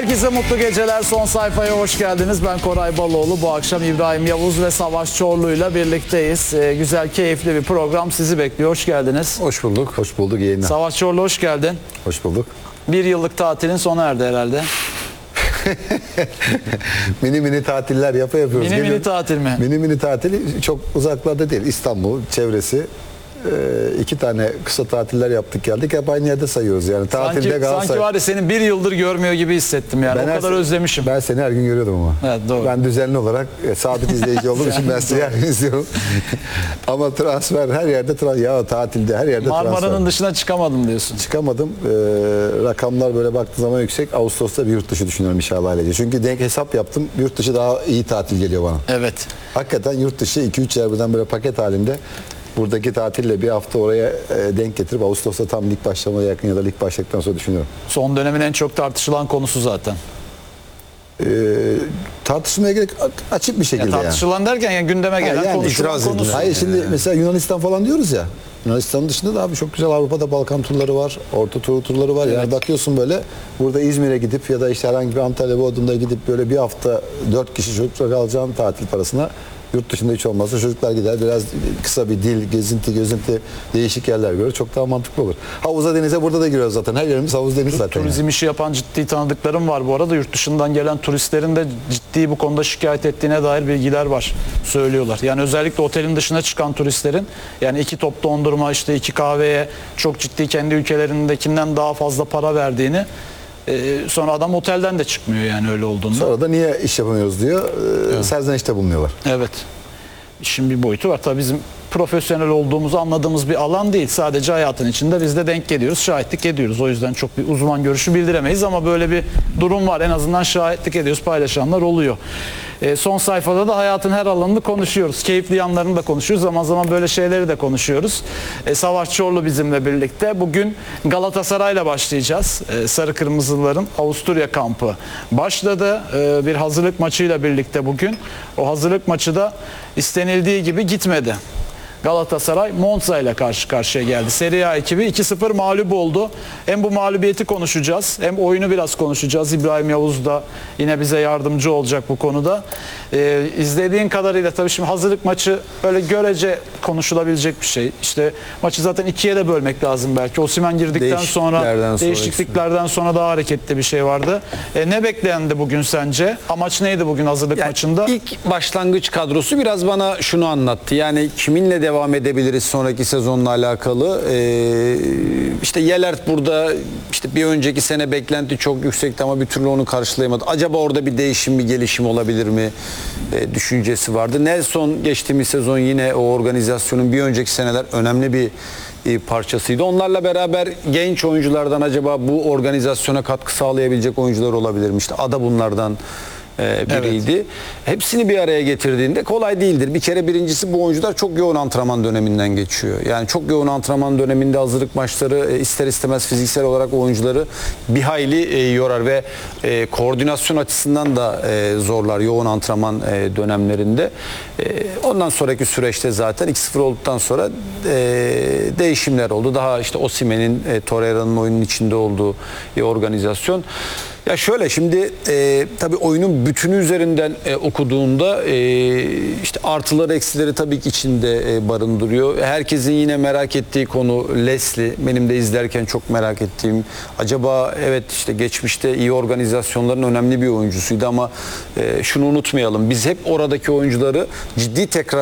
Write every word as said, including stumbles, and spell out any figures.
Herkese mutlu geceler. Son sayfaya hoş geldiniz. Ben Koray Baloğlu. Bu akşam İbrahim Yavuz ve Savaş Çorlu ile birlikteyiz. Ee, güzel, keyifli bir program sizi bekliyor. Hoş geldiniz. Hoş bulduk. Hoş bulduk yayına. Savaş Çorlu hoş geldin. Hoş bulduk. Bir yıllık tatilin sona erdi herhalde. mini mini tatiller yapa yapıyoruz. Mini mini tatil mi? Mini mini tatili çok uzaklarda değil. İstanbul çevresi. Ee, iki tane kısa tatiller yaptık geldik. Hep aynı yerde sayıyoruz yani. Tatilde Sanki, Galatasaray. sanki var ya seni bir yıldır görmüyor gibi hissettim yani. Ben o her- kadar özlemişim. Ben seni her gün görüyordum ama. Evet, doğru. Ben düzenli olarak e, sabit izleyici olduğum için ben seni her gün izliyorum. Ama transfer her yerde tra- ya tatilde her yerde transfer. Marmara'nın dışına çıkamadım diyorsun. Çıkamadım. Ee, rakamlar böyle baktığı zaman yüksek. Ağustos'ta bir yurt dışı düşünüyorum inşallah ailece. Çünkü denk hesap yaptım. Yurt dışı daha iyi tatil geliyor bana. Evet. Hakikaten yurt dışı iki üç yer birden böyle paket halinde buradaki tatille bir hafta oraya e, denk getirip Ağustos'ta tam lig başlamaya yakın ya da lig başladıktan sonra düşünüyorum. Son dönemin en çok tartışılan konusu zaten. Ee, tartışmaya gerek açık bir şekilde Ya tartışılan derken yani gündeme Ha, gelen yani konuşulan itiraz edilir. konusu. Hayır şimdi mesela Yunanistan falan diyoruz ya. Yunanistan'ın dışında da abi çok güzel Avrupa'da Balkan turları var. Orta tur turları var. Yani Evet. bakıyorsun böyle burada İzmir'e gidip ya da işte herhangi bir Antalya Bodrum'da gidip böyle bir hafta dört kişi çocuklar alacağın tatil parasına yurt dışında hiç olmazsa çocuklar gider biraz kısa bir dil, gezinti, gezinti değişik yerler görür. Çok daha mantıklı olur. Havuza denize burada da giriyoruz zaten. Her yerimiz havuz deniz zaten. Turizm yani. işi yapan ciddi tanıdıklarım var bu arada. Yurt dışından gelen turistlerin de ciddi bu konuda şikayet ettiğine dair bilgiler var. Söylüyorlar. Yani özellikle otelin dışına çıkan turistlerin yani iki top dondurma işte iki kahveye çok ciddi kendi ülkelerindekinden daha fazla para verdiğini e, sonra adam otelden de çıkmıyor yani öyle olduğunda. Sonra da niye iş yapamıyoruz diyor. Ee, serzenişte bulunuyorlar. Evet. İşin bir boyutu var. Tabii bizim profesyonel olduğumuzu anladığımız bir alan değil. Sadece hayatın içinde biz de denk geliyoruz, şahitlik ediyoruz. O yüzden çok bir uzman görüşü bildiremeyiz ama böyle bir durum var. En azından şahitlik ediyoruz, paylaşanlar oluyor. E, son sayfada da hayatın her alanını konuşuyoruz. Keyifli yanlarını da konuşuyoruz. Zaman zaman böyle şeyleri de konuşuyoruz. E, Savaş Çorlu bizimle birlikte. Bugün Galatasaray'la başlayacağız. E, Sarı Kırmızıların Avusturya kampı başladı. E, bir hazırlık maçıyla birlikte bugün. O hazırlık maçı da istenildiği gibi gitmedi. Galatasaray Monza ile karşı karşıya geldi. Serie A ekibi iki sıfır mağlup oldu. Hem bu mağlubiyeti konuşacağız hem oyunu biraz konuşacağız. İbrahim Yavuz da yine bize yardımcı olacak bu konuda. Ee, izlediğin kadarıyla tabii şimdi hazırlık maçı öyle görece konuşulabilecek bir şey. İşte maçı zaten ikiye de bölmek lazım belki. Osimhen girdikten sonra Değişikliklerden sonra değişikliklerden sonra daha hareketli bir şey vardı. Ee, ne beklendi bugün sence? Amaç neydi bugün hazırlık Yani maçında? İlk başlangıç kadrosu biraz bana şunu anlattı. Yani kiminle devam edebiliriz sonraki sezonla alakalı. Ee, işte Yelert burada işte bir önceki sene beklenti çok yüksekti ama bir türlü onu karşılayamadı. Acaba orada bir değişim, bir gelişim olabilir mi? Ee, düşüncesi vardı. Nelson geçtiğimiz sezon yine o organizasyonun bir önceki seneler önemli bir e, parçasıydı. Onlarla beraber genç oyunculardan acaba bu organizasyona katkı sağlayabilecek oyuncular olabilir mi? İşte Ada bunlardan e, biriydi. Evet. Hepsini bir araya getirdiğinde kolay değildir. Bir kere birincisi bu oyuncular çok yoğun antrenman döneminden geçiyor. Yani çok yoğun antrenman döneminde hazırlık maçları e, ister istemez fiziksel olarak oyuncuları bir hayli e, yorar ve e, koordinasyon açısından da e, zorlar yoğun antrenman e, dönemlerinde. E, ondan sonraki süreçte zaten iki sıfır olduktan sonra e, değişimler oldu. Daha işte Osimhen'in, e, Torreira'nın oyunun içinde olduğu bir organizasyon. Ya şöyle şimdi e, tabii oyunun bütünü üzerinden e, okuduğunda e, işte artıları eksileri tabii ki içinde e, barındırıyor. Herkesin yine merak ettiği konu Leslie. Benim de izlerken çok merak ettiğim. Acaba evet işte geçmişte iyi organizasyonların önemli bir oyuncusuydu ama e, şunu unutmayalım. Biz hep oradaki oyuncuları ciddi tekrar